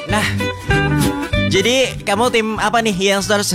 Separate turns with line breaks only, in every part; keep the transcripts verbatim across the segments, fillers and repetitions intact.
Nah, jadi kamu tim apa nih Youngsters?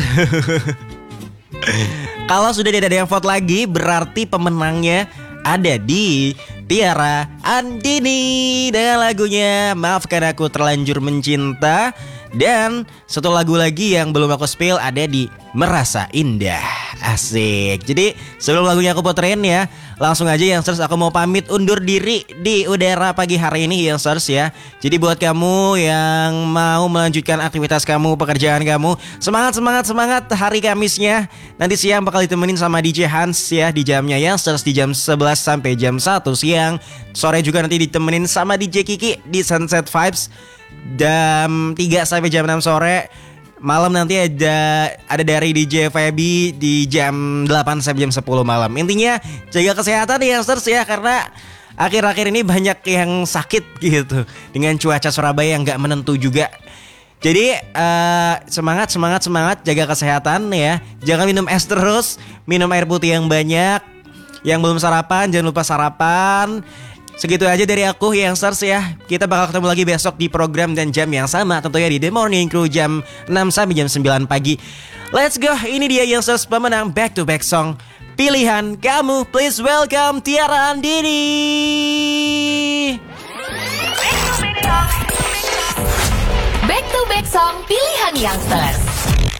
Kalau sudah tidak ada yang vote lagi, berarti pemenangnya ada di Tiara Andini dengan lagunya Maafkan Aku Terlanjur Mencinta. Dan satu lagu lagi yang belum aku spill ada di Merasa Indah. Asik. Jadi sebelum lagunya aku puterin ya, langsung aja Youngsters aku mau pamit undur diri di udara pagi hari ini Youngsters ya. Jadi buat kamu yang mau melanjutkan aktivitas kamu, pekerjaan kamu, semangat semangat semangat hari Kamisnya. Nanti siang bakal ditemenin sama D J Hans ya di jamnya Youngsters di jam sebelas sampai jam satu siang. Sore juga nanti ditemenin sama D J Kiki di Sunset Vibes jam tiga sampai jam enam sore. Malam nanti ada ada dari D J Feby di jam delapan sampai jam sepuluh malam. Intinya jaga kesehatan ya Youngsters ya, karena akhir-akhir ini banyak yang sakit gitu dengan cuaca Surabaya yang gak menentu juga. Jadi uh, semangat semangat semangat jaga kesehatan ya. Jangan minum es terus, minum air putih yang banyak. Yang belum sarapan jangan lupa sarapan. Segitu aja dari aku Youngsters ya. Kita bakal ketemu lagi besok di program dan jam yang sama, tentunya di The Morning Crew jam enam sampai jam sembilan pagi. Let's go. Ini dia Youngsters pemenang back to back song pilihan kamu. Please welcome Tiara Andini.
Back to back song pilihan Youngsters.